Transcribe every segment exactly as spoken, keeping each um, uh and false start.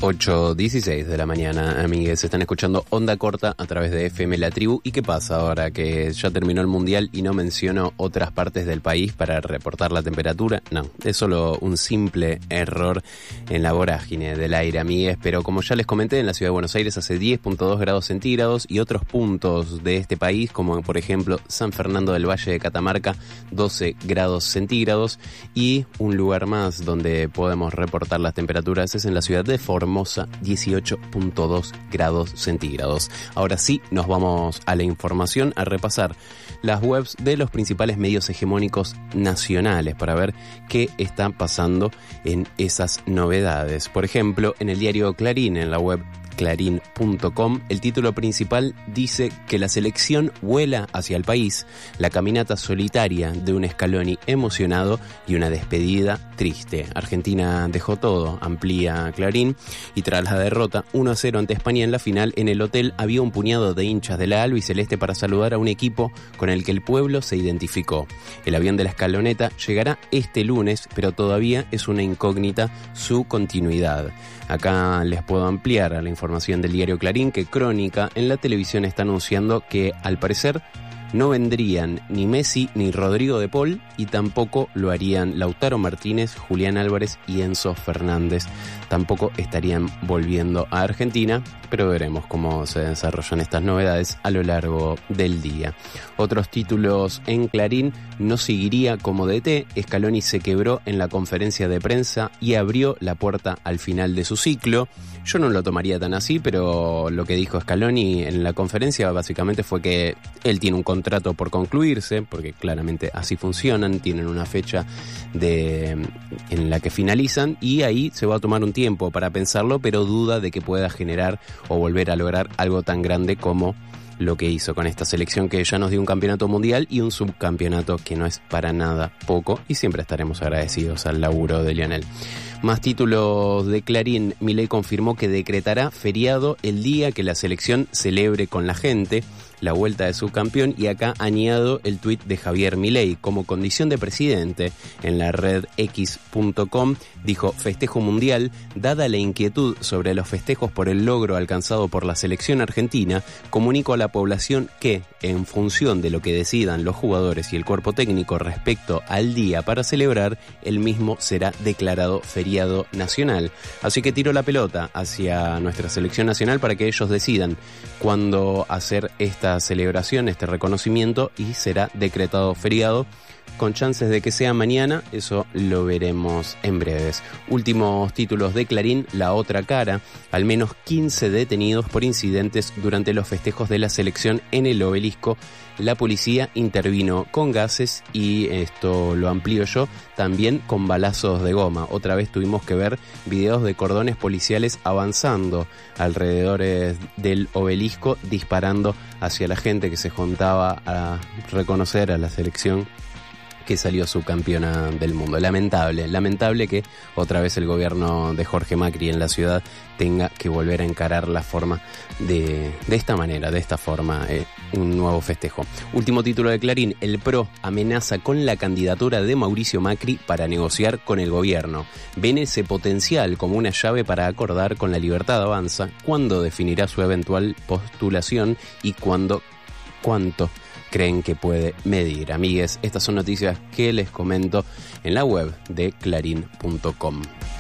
ocho dieciséis de la mañana, amigues. Están escuchando Onda Corta a través de F M La Tribu. ¿Y qué pasa ahora que ya terminó el Mundial y no menciono otras partes del país para reportar la temperatura? No, es solo un simple error en la vorágine del aire, amigues. Pero como ya les comenté, en la ciudad de Buenos Aires hace diez punto dos grados centígrados y otros puntos de este país, como por ejemplo San Fernando del Valle de Catamarca, doce grados centígrados. Y un lugar más donde podemos reportar las temperaturas es en la ciudad de Formosa, dieciocho punto dos grados centígrados. Ahora sí, nos vamos a la información, a repasar las webs de los principales medios hegemónicos nacionales para ver qué está pasando en esas novedades. Por ejemplo, en el diario Clarín, en la web clarín punto com, el título principal dice que la selección vuela hacia el país, la caminata solitaria de un Scaloni emocionado y una despedida triste. Argentina dejó todo, amplía Clarín, y tras la derrota uno a cero ante España en la final, en el hotel había un puñado de hinchas de la albiceleste para saludar a un equipo con el que el pueblo se identificó. El avión de la escaloneta llegará este lunes, pero todavía es una incógnita su continuidad. Acá les puedo ampliar a la información del diario Clarín que Crónica en la televisión está anunciando que al parecer no vendrían ni Messi ni Rodrigo de Paul y tampoco lo harían Lautaro Martínez, Julián Álvarez y Enzo Fernández. Tampoco estarían volviendo a Argentina, pero veremos cómo se desarrollan estas novedades a lo largo del día. Otros títulos en Clarín: no seguiría como D T, Scaloni se quebró en la conferencia de prensa y abrió la puerta al final de su ciclo. Yo no lo tomaría tan así, pero lo que dijo Scaloni en la conferencia básicamente fue que él tiene un contrato por concluirse, porque claramente así funcionan, tienen una fecha de, en la que finalizan, y ahí se va a tomar un tiempo para pensarlo, pero duda de que pueda generar o volver a lograr algo tan grande como lo que hizo con esta selección, que ya nos dio un campeonato mundial y un subcampeonato que no es para nada poco, y siempre estaremos agradecidos al laburo de Lionel. Más títulos de Clarín: Milei confirmó que decretará feriado el día que la selección celebre con la gente la vuelta de su campeón, y acá añado el tuit de Javier Milei como condición de presidente. En la red equis punto com dijo: festejo mundial, dada la inquietud sobre los festejos por el logro alcanzado por la selección argentina, comunico a la población que, en función de lo que decidan los jugadores y el cuerpo técnico respecto al día para celebrar, el mismo será declarado feriado nacional. Así que tiro la pelota hacia nuestra selección nacional para que ellos decidan cuándo hacer esta celebración, este reconocimiento, y será decretado feriado, con chances de que sea mañana. Eso lo veremos en breves. Últimos títulos de Clarín: La otra cara, al menos quince detenidos por incidentes durante los festejos de la selección en el Obelisco. La policía intervino con gases y, esto lo amplío yo, también con balazos de goma. Otra vez tuvimos que ver videos de cordones policiales avanzando alrededor del Obelisco, disparando hacia la gente que se juntaba a reconocer a la selección que salió subcampeona del mundo. Lamentable, lamentable que otra vez el gobierno de Jorge Macri en la ciudad tenga que volver a encarar la forma de, de esta manera, de esta forma, eh, un nuevo festejo. Último título de Clarín: el P R O amenaza con la candidatura de Mauricio Macri para negociar con el gobierno. Ven ese potencial como una llave para acordar con La Libertad Avanza cuándo definirá su eventual postulación y cuándo, cuánto creen que puede medir. Amigues, estas son noticias que les comento en la web de clarín punto com.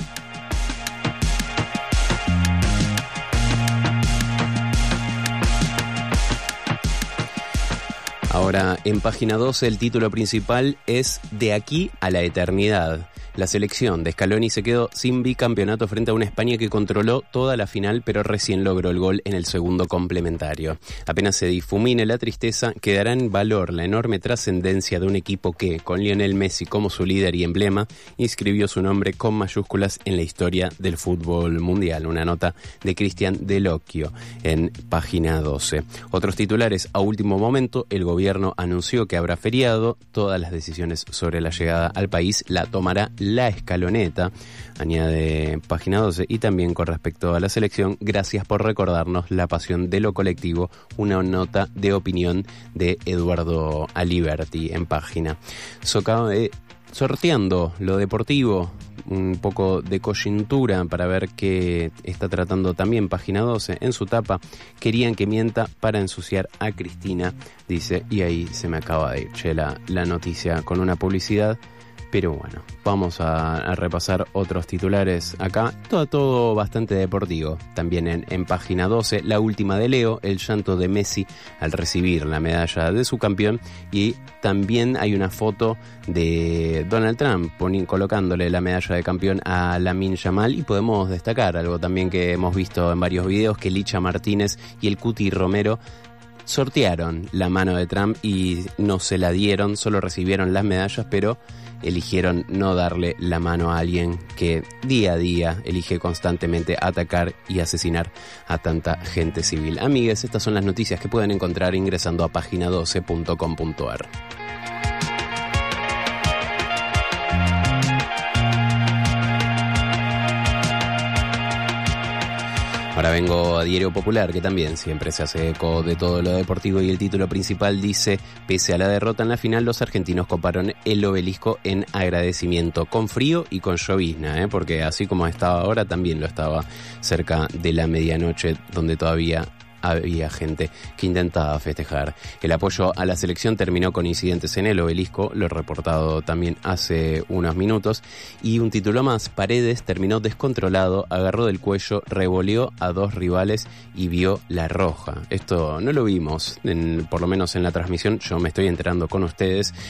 Ahora, en página doce, el título principal es De aquí a la eternidad. La selección de Scaloni se quedó sin bicampeonato frente a una España que controló toda la final, pero recién logró el gol en el segundo complementario. Apenas se difumine la tristeza, quedará en valor la enorme trascendencia de un equipo que, con Lionel Messi como su líder y emblema, inscribió su nombre con mayúsculas en la historia del fútbol mundial. Una nota de Cristian Delocchio en página doce. Otros titulares: a último momento, el gobierno anunció que habrá feriado. Todas las decisiones sobre la llegada al país la tomará la escaloneta, añade página doce. Y también con respecto a la selección: gracias por recordarnos la pasión de lo colectivo, una nota de opinión de Eduardo Aliberti en página. Soca- eh, sorteando lo deportivo, un poco de coyuntura para ver qué está tratando también Página doce en su tapa. Querían que mienta para ensuciar a Cristina, dice, y ahí se me acaba de ir che, la, la noticia con una publicidad. Pero bueno, vamos a, a repasar otros titulares acá. Todo, todo bastante deportivo. También en, en Página doce, la última de Leo, el llanto de Messi al recibir la medalla de su campeón. Y también hay una foto de Donald Trump poni- colocándole la medalla de campeón a Lamine Yamal. Y podemos destacar algo también que hemos visto en varios videos, que Licha Martínez y el Cuti Romero sortearon la mano de Trump y no se la dieron, solo recibieron las medallas, pero eligieron no darle la mano a alguien que día a día elige constantemente atacar y asesinar a tanta gente civil. Amigues, estas son las noticias que pueden encontrar ingresando a página doce punto com punto a r. Ahora vengo a Diario Popular, que también siempre se hace eco de todo lo deportivo, y el título principal dice: pese a la derrota en la final, los argentinos coparon el obelisco en agradecimiento, con frío y con llovizna, ¿eh? Porque así como estaba ahora, también lo estaba cerca de la medianoche, donde todavía había gente que intentaba festejar. El apoyo a la selección terminó con incidentes en el obelisco, lo he reportado también hace unos minutos, y un título más: Paredes terminó descontrolado, agarró del cuello, revoleó a dos rivales y vio la roja. Esto no lo vimos, en, por lo menos en la transmisión, yo me estoy enterando con ustedes,